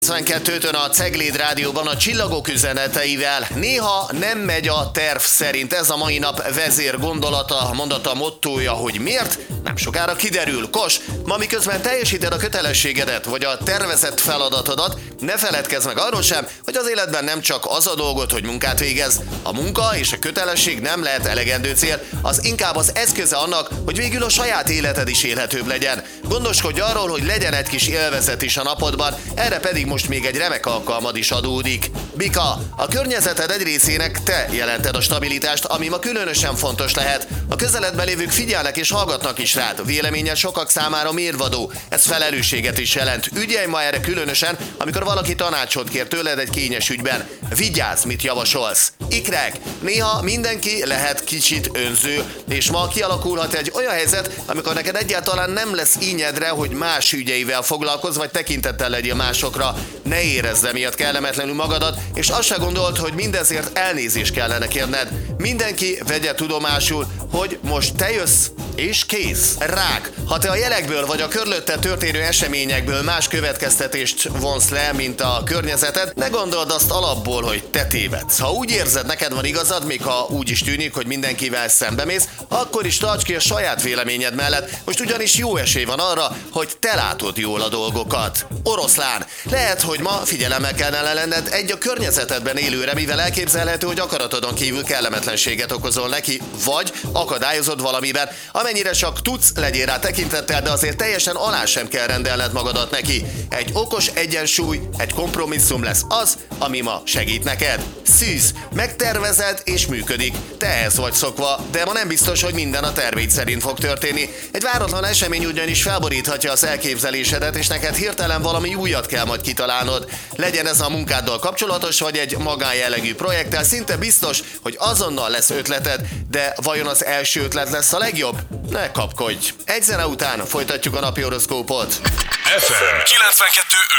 92-tön a Cegléd Rádióban a csillagok üzeneteivel. Néha nem megy a terv szerint. Ez a mai nap vezér gondolata, mondata, mottója, hogy miért? Nem sokára kiderül. Kos, ma miközben teljesíted a kötelességedet, vagy a tervezett feladatodat, ne feledkezz meg arról sem, hogy az életben nem csak az a dolgot, hogy munkát végez. A munka és a kötelesség nem lehet elegendő cél, az inkább az eszköze annak, hogy végül a saját életed is élhetőbb legyen. Gondoskodj arról, hogy legyen egy kis élvezet is a napodban, erre pedig most még egy remek alkalmad is adódik. Bika, a környezeted egy részének te jelented a stabilitást, ami ma különösen fontos lehet. A közeledben lévők figyelnek és hallgatnak is rád. Véleményed sokak számára mérvadó. Ez felelősséget is jelent. Ügyelj ma erre különösen, amikor valaki tanácsot kér tőled egy kényes ügyben. Vigyázz, mit javasolsz. Ikrek, néha mindenki lehet kicsit önző, és ma kialakulhat egy olyan helyzet, amikor neked egyáltalán nem lesz ínyedre, hogy más ügyeivel foglalkozz, vagy tekintettel legyél másokra. Ne érezd emiatt kellemetlenül magadat, és azt se gondold, hogy mindezért elnézést kellene kérned. Mindenki vegye tudomásul, hogy most te jössz, és kész. Rák. Ha te a jelekből vagy a körülötted történő eseményekből más következtetést vonsz le, mint a környezeted, ne gondold azt alapból, hogy te tévedsz. Ha úgy érzed, neked van igazad, még ha úgy is tűnik, hogy mindenkivel szembemész, akkor is tarts ki a saját véleményed mellett. Most ugyanis jó esély van arra, hogy te látod jól a dolgokat. Oroszlán. Lehet, hogy ma figyelemmel kellene lenned egy a környezetedben élőre, mivel elképzelhető, hogy akaratodon kívül kellemetlenséget okozol neki, vagy akadályozod valamiben. Amennyire csak tudsz, legyél rá tekintettel, de azért teljesen alá sem kell rendelned magadat neki. Egy okos egyensúly, egy kompromisszum lesz az, ami ma segít neked. Szűz, megtervezed és működik. Te ehhez vagy szokva, de ma nem biztos, hogy minden a terveid szerint fog történni. Egy váratlan esemény ugyanis felboríthatja az elképzelésedet, és neked hirtelen valami újat kell majd kitalálnod. Legyen ez a munkáddal kapcsolatos, vagy egy magánjellegű projekttel, szinte biztos, hogy azonnal lesz ötleted, de vajon az első ötlet lesz a legjobb? Ne kapkodj! Egy zene után folytatjuk a napi horoszkópot. FM 92.5